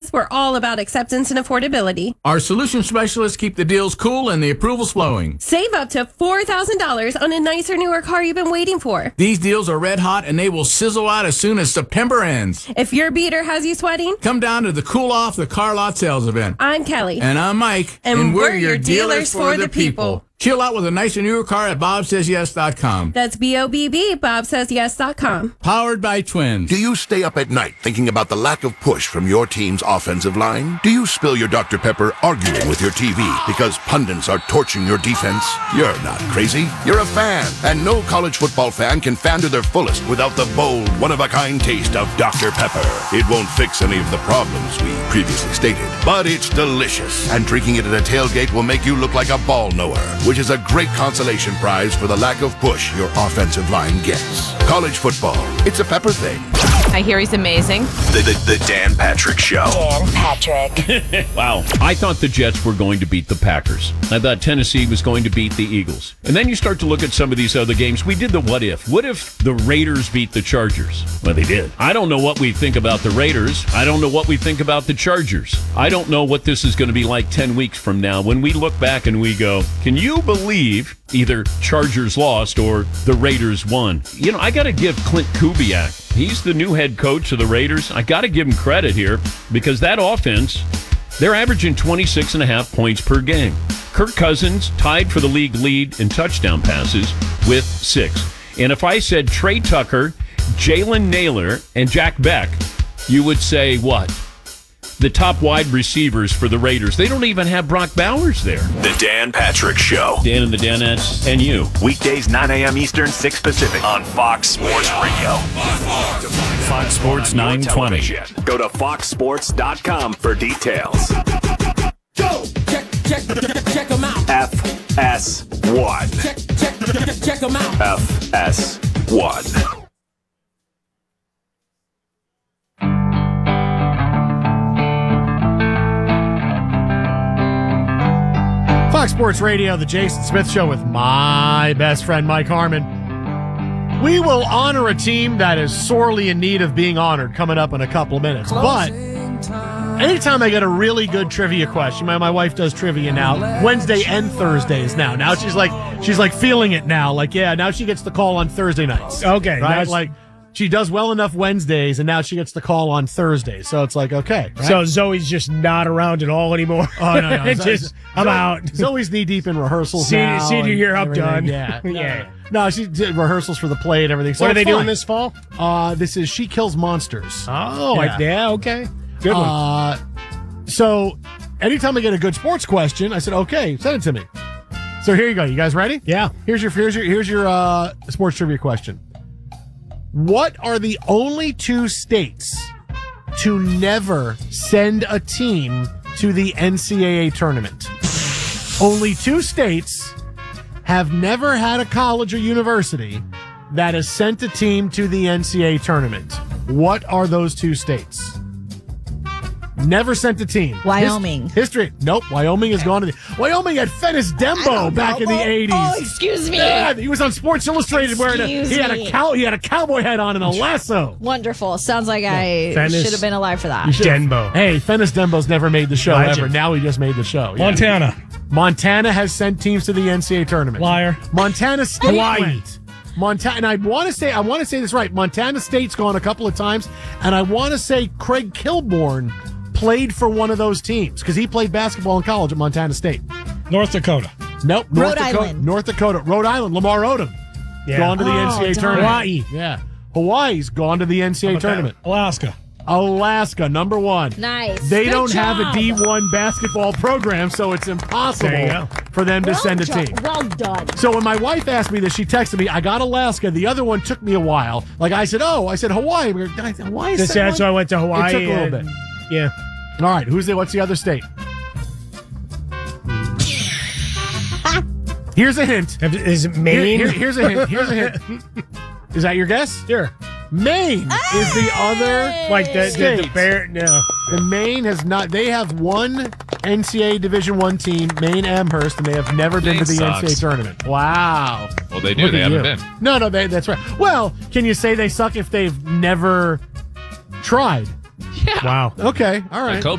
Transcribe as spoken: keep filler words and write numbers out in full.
Partners, we're all about acceptance and affordability. Our solution specialists keep the deals cool and the approvals flowing. Save up to four thousand dollars on a nicer, newer car you've been waiting for. These deals are red hot and they will sizzle out as soon as September ends. If your beater has you sweating, come down to the Cool Off the Car Lot Sales event. I'm Kelly. And I'm Mike. And, and we're, we're your dealers, dealers for the people. people. Chill out with a nicer, newer car at bob says yes dot com. That's B O B B, bob says yes dot com. Powered by Twins. Do you stay up at night thinking about the lack of push from your team's offensive line? Do you spill your Doctor Pepper arguing with your T V because pundits are torching your defense? You're not crazy. You're a fan. And no college football fan can fan to their fullest without the bold, one-of-a-kind taste of Doctor Pepper. It won't fix any of the problems we previously stated, but it's delicious. And drinking it at a tailgate will make you look like a ball knower, which is a great consolation prize for the lack of push your offensive line gets. College football, it's a Pepper thing. I hear he's amazing. The, the, the Dan Patrick Show. Dan Patrick. Wow. I thought the Jets were going to beat the Packers. I thought Tennessee was going to beat the Eagles. And then you start to look at some of these other games. We did the what if. What if the Raiders beat the Chargers? Well, they did. I don't know what we think about the Raiders. I don't know what we think about the Chargers. I don't know what this is going to be like ten weeks from now when we look back and we go, can you believe either Chargers lost or the Raiders won? You know, I got to give Clint Kubiak, he's the new head coach of the Raiders. I got to give him credit here because that offense, they're averaging twenty-six and a half points per game. Kirk Cousins tied for the league lead in touchdown passes with six. And if I said Trey Tucker, Jalen Naylor, and Jack Beck, you would say what? The top wide receivers for the Raiders. They don't even have Brock Bowers there. The Dan Patrick Show. Dan and the Danettes and you. Weekdays, nine a.m. Eastern, six Pacific on Fox Sports Radio. Fox Sports nine twenty. Go to fox sports dot com for details. Go! Check, check, check, check them out. F S one. Check, check, check, check them out. F S one. Fox Sports Radio, the Jason Smith Show with my best friend, Mike Harmon. We will honor a team that is sorely in need of being honored coming up in a couple of minutes. But anytime I get a really good trivia question, my, my wife does trivia now, Wednesday and Thursdays now. Now she's like, she's like feeling it now. Like, yeah, now she gets the call on Thursday nights. Okay. Right? Like, she does well enough Wednesdays, and now she gets the call on Thursdays. So it's like, okay. Right? So Zoe's just not around at all anymore. Oh, no, no. just, I'm Zoe, out. Zoe's knee-deep in rehearsals senior, now. Senior year up done. Yeah. yeah. No, she did rehearsals for the play and everything. So what are they fine. doing this fall? Uh, this is She Kills Monsters. Oh, yeah, I, yeah okay. Good one. Uh, so anytime I get a good sports question, I said, okay, send it to me. So here you go. You guys ready? Yeah. Here's your here's your here's your uh, sports trivia question. What are the only two states to never send a team to the N C double A tournament? Only two states have never had a college or university that has sent a team to the N C double A tournament. What are those two states? Never sent a team. Wyoming. His, history. Nope. Wyoming has gone to the... Wyoming had Fennis Dembo back in the eighties. Oh, excuse me. Yeah, he was on Sports Illustrated wearing a... He had a cow. He had a cowboy hat on and a lasso. Wonderful. Sounds like I Fennis should have been alive for that. Denbo. Hey, Fennis Dembo's never made the show Legend. ever. Now he just made the show. Yeah. Montana. Montana has sent teams to the N C double A tournament. Liar. Montana State Hawaii. went. Montana, and I want to say I want to say this right. Montana State's gone a couple of times, and I want to say Craig Kilborn played for one of those teams because he played basketball in college at Montana State. North Dakota. Nope. North Rhode Dakota, Island. North Dakota. Rhode Island. Lamar Odom. Yeah. Gone to the Oh, N C double A darn. tournament. Hawaii. Yeah. Hawaii's gone to the N C double A tournament. Alaska. Alaska, number one. Nice. They Good don't have a job. D one basketball program, so it's impossible There you go. for them to Well send a done. team. Well done. So when my wife asked me this, she texted me, I got Alaska. The other one took me a while. Like I said, oh, I said Hawaii. We were, I said, Hawaii. That's, that's why I went to Hawaii. It took a little and- bit. Yeah. All right, who's the, what's the other state? Here's a hint. Is it Here- Maine? here- here's a hint. Here's a hint. Is that your guess? Sure. Maine is the other Like the, the, state. the bear. No. The Maine has not. They have one N C double A Division One team, Maine Amherst, and they have never been Maine to the N C double A sucks. tournament. Wow. Well, they do. Look They at haven't you. been. No, no, they, that's right. Well, can you say they suck if they've never tried? Yeah. Wow. Okay. All right. Like